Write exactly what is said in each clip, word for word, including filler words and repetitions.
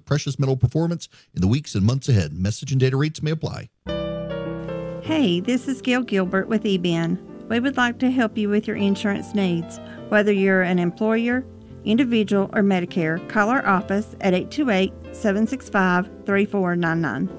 precious metal performance in the weeks and months ahead. Message and data rates may apply. Hey, this is Gail Gilbert with E B N. We would like to help you with your insurance needs. Whether you're an employer, individual, or Medicare, call our office at eight two eight, seven six five, three four nine nine.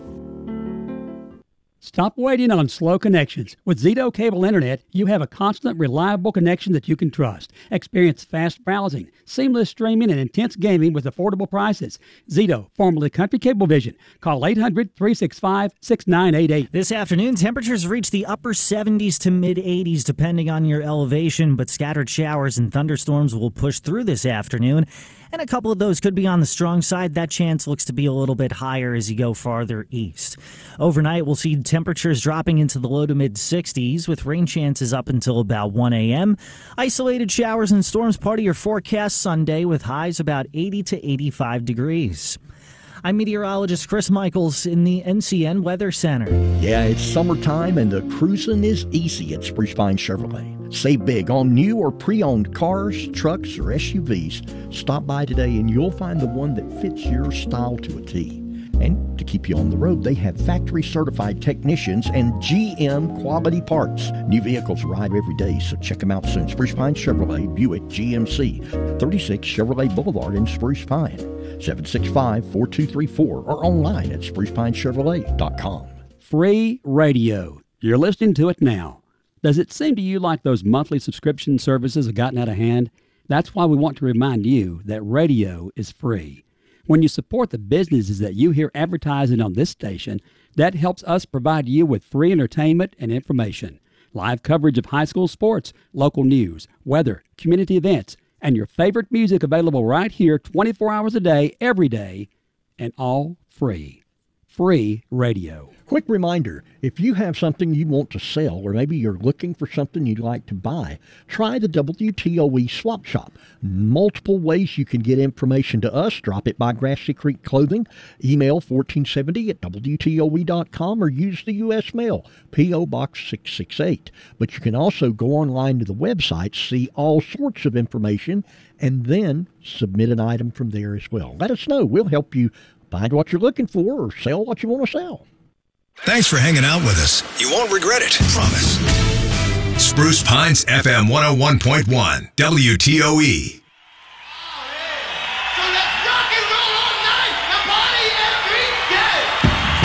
Stop waiting on slow connections. With Zito Cable Internet, you have a constant, reliable connection that you can trust. Experience fast browsing, seamless streaming, and intense gaming with affordable prices. Zito, formerly Country Cablevision. Call eight hundred, three six five, six nine eight eight. This afternoon, temperatures reach the upper seventies to mid eighties depending on your elevation, but scattered showers and thunderstorms will push through this afternoon. And a couple of those could be on the strong side. That chance looks to be a little bit higher as you go farther east. Overnight, we'll see temperatures dropping into the low to mid sixties with rain chances up until about one a.m. Isolated showers and storms part of your forecast Sunday with highs about eighty to eighty-five degrees. I'm meteorologist Chris Michaels in the N C N Weather Center. Yeah, it's summertime and the cruising is easy at Spruce Pine Chevrolet. Save big on new or pre-owned cars, trucks, or S U Vs. Stop by today and you'll find the one that fits your style to a T. And to keep you on the road, they have factory-certified technicians and G M quality parts. New vehicles arrive every day, so check them out soon. Spruce Pine Chevrolet, Buick G M C, thirty-six Chevrolet Boulevard in Spruce Pine. seven six five, four two three four or online at spruce pine chevrolet dot com. Free radio. You're listening to it now. Does it seem to you like those monthly subscription services have gotten out of hand? That's why we want to remind you that radio is free. When you support the businesses that you hear advertising on this station, that helps us provide you with free entertainment and information. Live coverage of high school sports, local news, weather, community events, and your favorite music available right here twenty-four hours a day, every day, and all free. Free radio. Quick reminder, if you have something you want to sell or maybe you're looking for something you'd like to buy, try the W T O E Swap Shop. Multiple ways you can get information to us. Drop it by Grassy Creek Clothing, email fourteen seventy at W T O E dot com or use the U S mail, P O Box six six eight. But you can also go online to the website, see all sorts of information, and then submit an item from there as well. Let us know. We'll help you find what you're looking for or sell what you want to sell. Thanks for hanging out with us. You won't regret it, promise. Spruce Pines F M one oh one point one, W T O E.